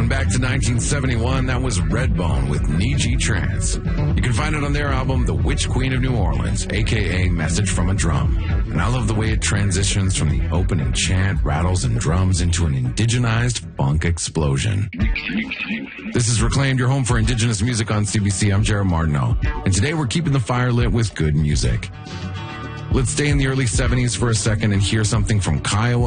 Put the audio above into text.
back to 1971. That was Redbone with Niji Trance. You can find it on their album, The Witch Queen of New Orleans, a.k.a. Message from a Drum. And I love the way it transitions from the opening chant, rattles, and drums into an indigenized funk explosion. This is Reclaimed, your home for indigenous music on CBC. I'm Jared Martineau. And today we're keeping the fire lit with good music. Let's stay in the early 70s for a second and hear something from Kiowa